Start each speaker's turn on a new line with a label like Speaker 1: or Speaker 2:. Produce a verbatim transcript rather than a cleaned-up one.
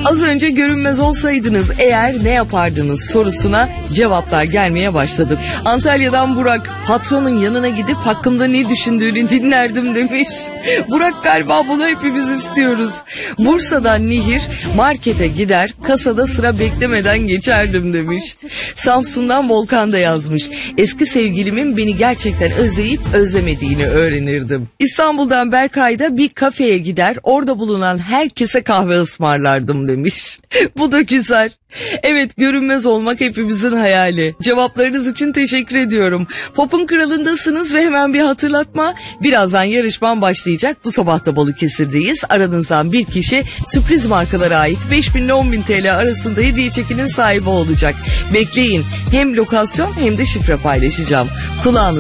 Speaker 1: Az önce görünmez olsaydınız eğer ne yapardınız sorusuna cevaplar gelmeye başladı. Antalya'dan Burak, patronun yanına gidip hakkımda ne düşündüğünü dinlerdim demiş. Burak, galiba bunu hepimiz istiyoruz. Bursa'dan Nihir, markete gider kasada sıra beklemeden geçerdim demiş. Samsun'dan Volkan da yazmış. Eski sevgilimin beni gerçekten özleyip özlemediğini öğrenirdim. İstanbul'dan Berkay da bir kafeye gider, orada bulunan herkese kahve ısmarlardım demiş. Bu da güzel. Evet, görünmez olmak hepimizin hayali. Cevaplarınız için teşekkür ediyorum. Pop'un kralındasınız ve hemen bir hatırlatma. Birazdan yarışmam başlayacak. Bu sabah da Balıkesir'deyiz. Aranızdan bir kişi sürpriz markalara ait beş bin ile on bin T L arasında hediye çekinin sahibi olacak. Bekleyin. Hem lokasyon hem de şifre paylaşacağım. Kulağınız